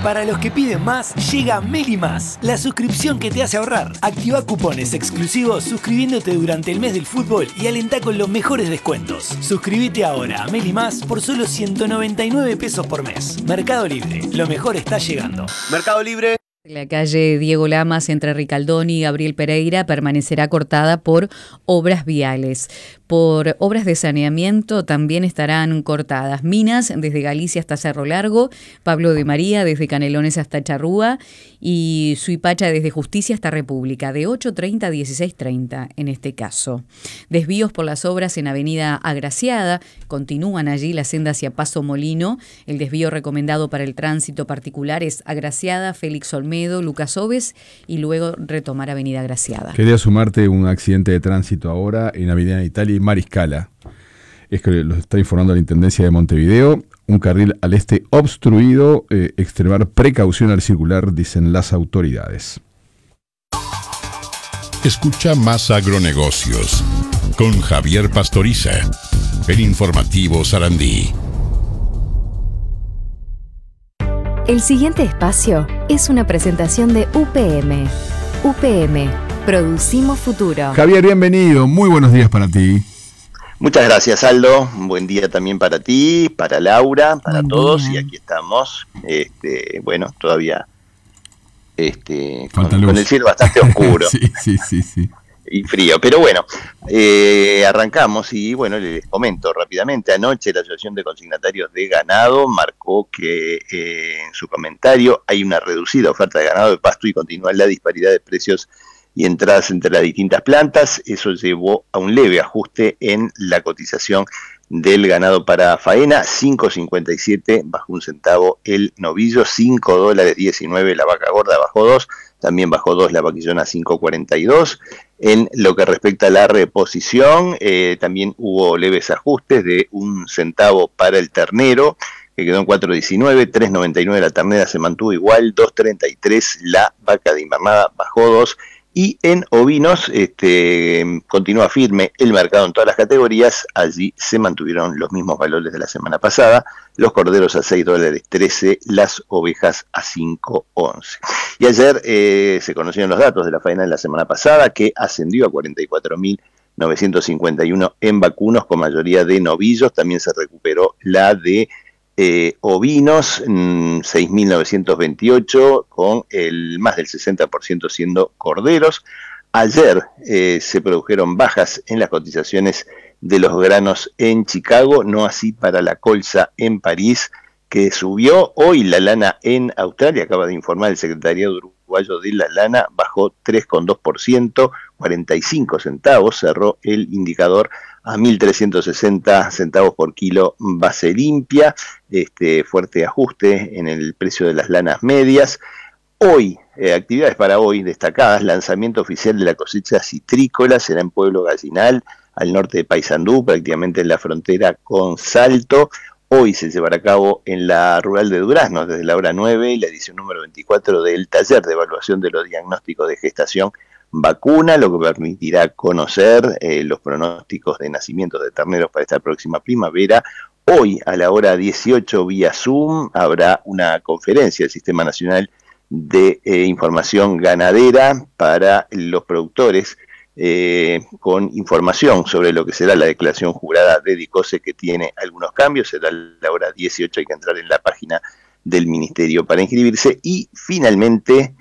Para los que piden más, llega Meli Más, la suscripción que te hace ahorrar. Activa cupones exclusivos suscribiéndote durante el mes del fútbol y alentá con los mejores descuentos. Suscríbete ahora a Meli Más por solo 199 pesos por mes. Mercado Libre, lo mejor está llegando. Mercado Libre. La calle Diego Lamas entre Ricaldoni y Gabriel Pereira permanecerá cortada por obras viales. Por obras de saneamiento también estarán cortadas Minas desde Galicia hasta Cerro Largo, Pablo de María desde Canelones hasta Charrúa y Suipacha desde Justicia hasta República, de 8:30 a 16:30 en este caso. Desvíos por las obras en Avenida Agraciada, continúan allí la senda hacia Paso Molino. El desvío recomendado para el tránsito particular es Agraciada, Félix Olmedo, Lucas Oves y luego retomar Avenida Agraciada. Quería sumarte un accidente de tránsito ahora en Avenida Italia y Mariscala. Es que lo está informando la Intendencia de Montevideo. Un carril al este obstruido, extremar precaución al circular, dicen las autoridades. Escucha Más Agronegocios con Javier Pastoriza, el informativo Sarandí. El siguiente espacio es una presentación de UPM. UPM, producimos futuro. Javier, bienvenido. Muy buenos días para ti. Muchas gracias, Aldo. Un buen día también para ti, para Laura, para todos. Y aquí estamos. Bueno, todavía con el cielo bastante oscuro. Sí. Y frío, pero bueno, arrancamos y bueno, les comento rápidamente. Anoche la Asociación de Consignatarios de Ganado marcó que en su comentario hay una reducida oferta de ganado de pasto y continúa la disparidad de precios y entradas entre las distintas plantas. Eso llevó a un leve ajuste en la cotización del ganado para faena, 5.57, bajó 1 centavo el novillo, $5.19 la vaca gorda, bajó 2, también bajó 2 la vaquillona, 5.42. En lo que respecta a la reposición, también hubo leves ajustes de 1 centavo para el ternero, que quedó en 4.19, 3.99 la ternera se mantuvo igual, 2.33 la vaca de invernada, bajó 2. Y en ovinos continúa firme el mercado en todas las categorías. Allí se mantuvieron los mismos valores de la semana pasada. Los corderos a $6.13, las ovejas a $5.11. Y ayer se conocieron los datos de la faena de la semana pasada, que ascendió a 44.951 en vacunos, con mayoría de novillos. También se recuperó la de ovinos, 6.928, con el más del 60% siendo corderos. Ayer se produjeron bajas en las cotizaciones de los granos en Chicago, no así para la colza en París, que subió. Hoy la lana en Australia, acaba de informar el Secretariado Uruguayo de la Lana, bajó 3,2%, 45 centavos, cerró el indicador a 1.360 centavos por kilo base limpia. Fuerte ajuste en el precio de las lanas medias. Hoy, actividades para hoy destacadas: lanzamiento oficial de la cosecha citrícola, será en Pueblo Gallinal, al norte de Paysandú, prácticamente en la frontera con Salto. Hoy se llevará a cabo en la rural de Durazno, desde la hora 9, la edición número 24 del taller de evaluación de los diagnósticos de gestación vacuna, lo que permitirá conocer los pronósticos de nacimientos de terneros para esta próxima primavera. Hoy, a la hora 18, vía Zoom, habrá una conferencia del Sistema Nacional de Información Ganadera para los productores, con información sobre lo que será la declaración jurada de DICOSE, que tiene algunos cambios. Será a la hora 18, hay que entrar en la página del Ministerio para inscribirse. Y finalmente,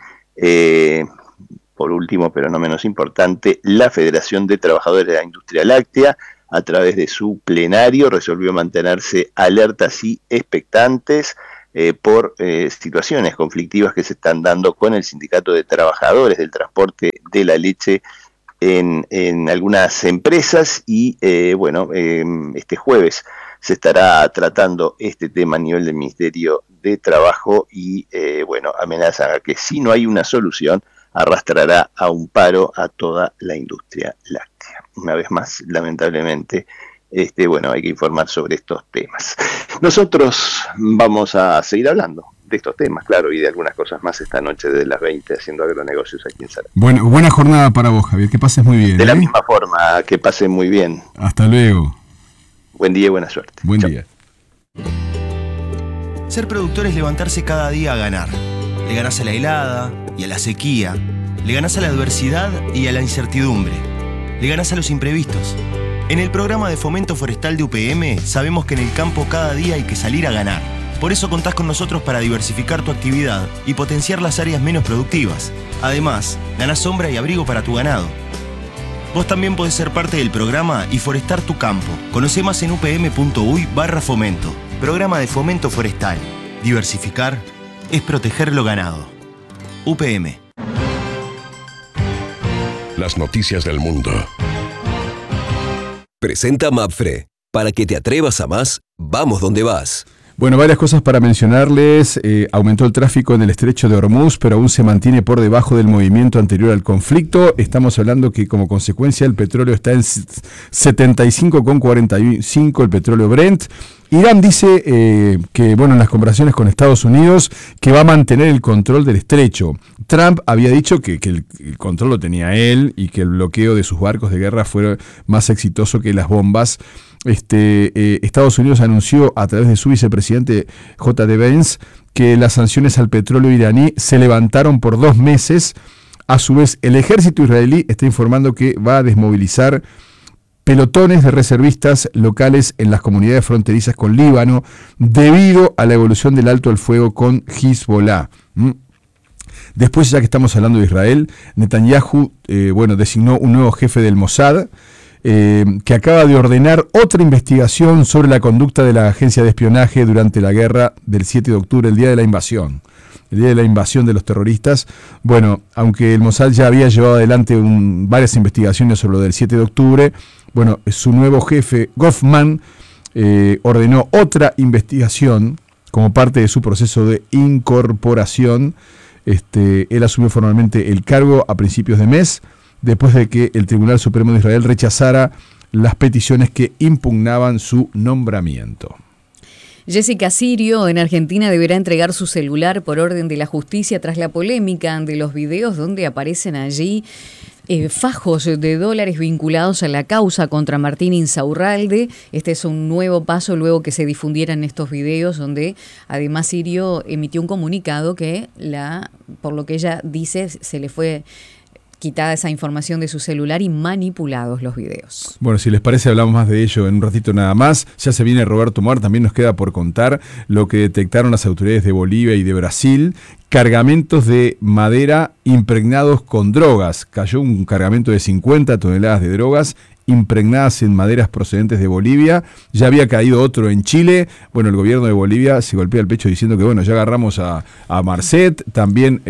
por último, pero no menos importante, la Federación de Trabajadores de la Industria Láctea, a través de su plenario, resolvió mantenerse alertas y expectantes por situaciones conflictivas que se están dando con el Sindicato de Trabajadores del Transporte de la Leche en algunas empresas. Y este jueves se estará tratando este tema a nivel del Ministerio de Trabajo y amenazan a que si no hay una solución, arrastrará a un paro a toda la industria láctea. Una vez más, lamentablemente, hay que informar sobre estos temas. Nosotros vamos a seguir hablando de estos temas, claro, y de algunas cosas más esta noche desde las 20, haciendo agronegocios aquí en Sarandí. Bueno, buena jornada para vos, Javier, que pases muy bien. De la misma forma, que pasen muy bien. Hasta luego. Buen día y buena suerte. Buen Chau. día. Ser productor es levantarse cada día a ganar. Le ganás a la helada y a la sequía. Le ganás a la adversidad y a la incertidumbre. Le ganás a los imprevistos. En el programa de fomento forestal de UPM sabemos que en el campo cada día hay que salir a ganar. Por eso contás con nosotros para diversificar tu actividad y potenciar las áreas menos productivas. Además, ganás sombra y abrigo para tu ganado. Vos también podés ser parte del programa y forestar tu campo. Conocé más en upm.uy/fomento. Programa de fomento forestal. Diversificar es proteger lo ganado. UPM. Las noticias del mundo. Presenta Mapfre. Para que te atrevas a más, vamos donde vas. Bueno, varias cosas para mencionarles. Aumentó el tráfico en el estrecho de Hormuz, pero aún se mantiene por debajo del movimiento anterior al conflicto. Estamos hablando que como consecuencia el petróleo está en 75,45 el petróleo Brent. Irán dice que, en las conversaciones con Estados Unidos, que va a mantener el control del estrecho. Trump había dicho que el control lo tenía él y que el bloqueo de sus barcos de guerra fue más exitoso que las bombas. Estados Unidos anunció a través de su vicepresidente J.D. Vance que las sanciones al petróleo iraní se levantaron por 2 meses. A su vez, el ejército israelí está informando que va a desmovilizar pelotones de reservistas locales en las comunidades fronterizas con Líbano debido a la evolución del alto al fuego con Hezbollah. Después, ya que estamos hablando de Israel, Netanyahu designó un nuevo jefe del Mossad, que acaba de ordenar otra investigación sobre la conducta de la agencia de espionaje durante la guerra del 7 de octubre, el día de la invasión de los terroristas. Bueno, aunque el Mossad ya había llevado adelante varias investigaciones sobre lo del 7 de octubre, su nuevo jefe, Goffman, ordenó otra investigación como parte de su proceso de incorporación. Él asumió formalmente el cargo a principios de mes, después de que el Tribunal Supremo de Israel rechazara las peticiones que impugnaban su nombramiento. Jessica Sirio en Argentina deberá entregar su celular por orden de la justicia tras la polémica de los videos donde aparecen allí fajos de dólares vinculados a la causa contra Martín Insaurralde. Este es un nuevo paso luego que se difundieran estos videos donde además Sirio emitió un comunicado que por lo que ella dice se le fue quitada esa información de su celular y manipulados los videos. Bueno, si les parece hablamos más de ello en un ratito nada más. Ya se viene Roberto Muar, también nos queda por contar lo que detectaron las autoridades de Bolivia y de Brasil. Cargamentos de madera impregnados con drogas. Cayó un cargamento de 50 toneladas de drogas impregnadas en maderas procedentes de Bolivia. Ya había caído otro en Chile. Bueno, el gobierno de se golpea el pecho diciendo que ya agarramos a Marcet, también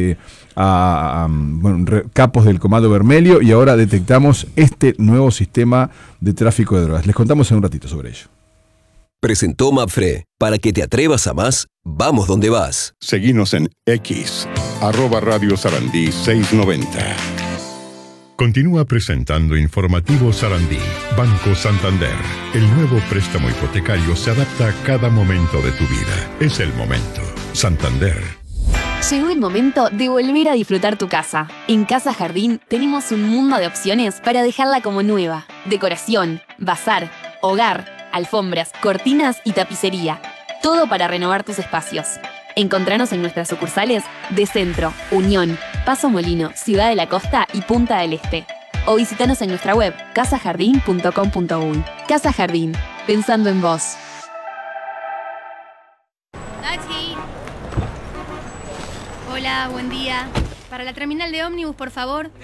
capos del Comando Vermelho, y ahora detectamos este nuevo sistema de tráfico de drogas. Les contamos en un ratito sobre ello. Presentó Mapfre. Para que te atrevas a más, vamos donde vas. Seguinos en X, @Radio Sarandí 690. Continúa presentando Informativo Sarandí. Banco Santander. El nuevo préstamo hipotecario se adapta a cada momento de tu vida. Es el momento. Santander. Llegó el momento de volver a disfrutar tu casa. En Casa Jardín tenemos un mundo de opciones para dejarla como nueva. Decoración, bazar, hogar, alfombras, cortinas y tapicería. Todo para renovar tus espacios. Encontranos en nuestras sucursales de Centro, Unión, Paso Molino, Ciudad de la Costa y Punta del Este. O visitanos en nuestra web casajardin.com.uy. Casa Jardín, pensando en vos. Taxi. Hola, buen día. Para la terminal de ómnibus, por favor.